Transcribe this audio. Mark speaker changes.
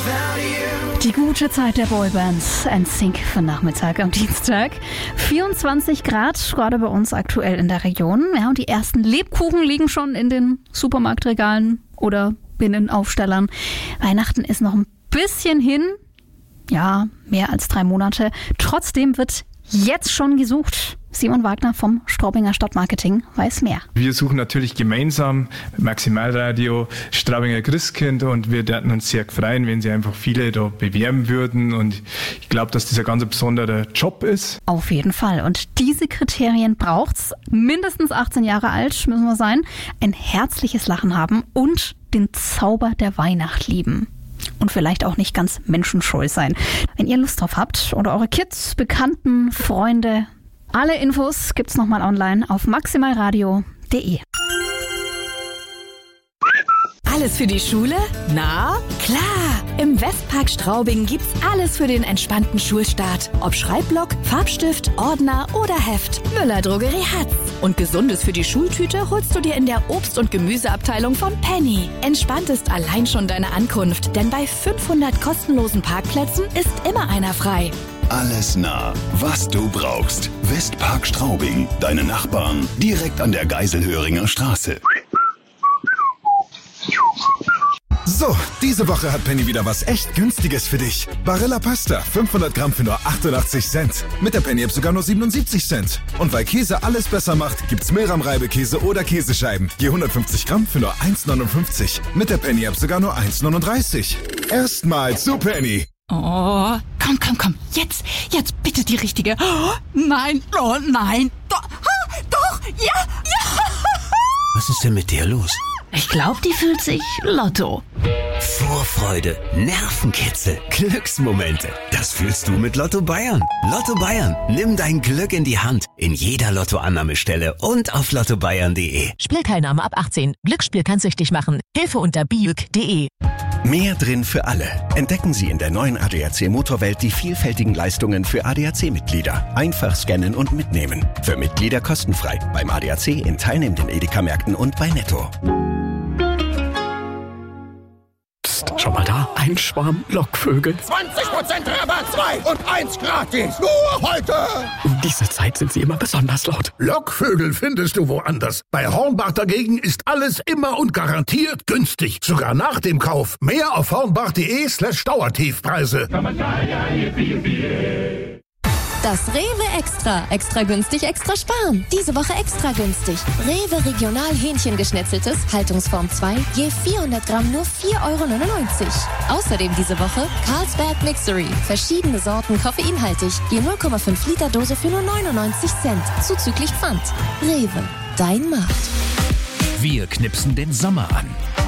Speaker 1: Die gute Zeit der Boybands. NSYNC für Nachmittag am Dienstag. 24 Grad, gerade bei uns aktuell in der Region. Ja, und die ersten Lebkuchen liegen schon in den Supermarktregalen oder Binnenaufstellern. Weihnachten ist noch ein bisschen hin. Ja, mehr als 3 Monate. Trotzdem wird jetzt schon gesucht. Simon Wagner vom Straubinger Stadtmarketing weiß mehr.
Speaker 2: Wir suchen natürlich gemeinsam Maximalradio, Straubinger Christkind, und wir würden uns sehr freuen, wenn sich einfach viele da bewerben würden, und ich glaube, dass das ein ganz besonderer Job ist.
Speaker 1: Auf jeden Fall, und diese Kriterien braucht's. Mindestens 18 Jahre alt müssen wir sein, ein herzliches Lachen haben und den Zauber der Weihnacht lieben. Und vielleicht auch nicht ganz menschenscheu sein. Wenn ihr Lust drauf habt oder eure Kids, Bekannten, Freunde, alle Infos gibt's nochmal online auf maximalradio.de.
Speaker 3: Alles für die Schule? Na, klar! Im Westpark Straubing gibt's alles für den entspannten Schulstart. Ob Schreibblock, Farbstift, Ordner oder Heft. Müller Drogerie hat's. Und Gesundes für die Schultüte holst du dir in der Obst- und Gemüseabteilung von Penny. Entspannt ist allein schon deine Ankunft, denn bei 500 kostenlosen Parkplätzen ist immer einer frei.
Speaker 4: Alles nah, was du brauchst. Westpark Straubing, deine Nachbarn, direkt an der Geiselhöringer Straße.
Speaker 5: So, diese Woche hat Penny wieder was echt Günstiges für dich. Barilla Pasta, 500 Gramm für nur 88 Cent. Mit der Penny-App sogar nur 77 Cent. Und weil Käse alles besser macht, gibt's Milram-Reibekäse oder Käsescheiben. Je 150 Gramm für nur 1,59. Mit der Penny-App sogar nur 1,39. Erstmal zu Penny.
Speaker 6: Oh, komm. Jetzt bitte die richtige. Oh, nein, doch, ja.
Speaker 7: Was ist denn mit dir los?
Speaker 6: Ich glaube, die fühlt sich Lotto.
Speaker 7: Vorfreude, Nervenkitzel, Glücksmomente. Das fühlst du mit Lotto Bayern. Lotto Bayern, nimm dein Glück in die Hand. In jeder Lottoannahmestelle und auf lottobayern.de.
Speaker 8: Spielteilnahme ab 18. Glücksspiel kann süchtig machen. Hilfe unter biuk.de.
Speaker 4: Mehr drin für alle. Entdecken Sie in der neuen ADAC Motorwelt die vielfältigen Leistungen für ADAC-Mitglieder. Einfach scannen und mitnehmen. Für Mitglieder kostenfrei. Beim ADAC in teilnehmenden Edeka-Märkten und bei Netto.
Speaker 9: Psst, schau mal da. Ein Schwarm Lockvögel.
Speaker 10: 20% Rabatt, 2 und 1 gratis. Nur heute.
Speaker 9: Um diese Zeit sind sie immer besonders laut.
Speaker 10: Lockvögel findest du woanders. Bei Hornbach dagegen ist alles immer und garantiert günstig. Sogar nach dem Kauf. Mehr auf hornbach.de/Dauertiefpreise.
Speaker 11: Das Rewe Extra. Extra günstig, extra sparen. Diese Woche extra günstig. Rewe Regional Hähnchengeschnetzeltes, Haltungsform 2, je 400 Gramm nur 4,99 €. Außerdem diese Woche Carlsberg Mixery. Verschiedene Sorten koffeinhaltig, je 0,5 Liter Dose für nur 99 Cent. Zuzüglich Pfand. Rewe, dein Markt.
Speaker 12: Wir knipsen den Sommer an.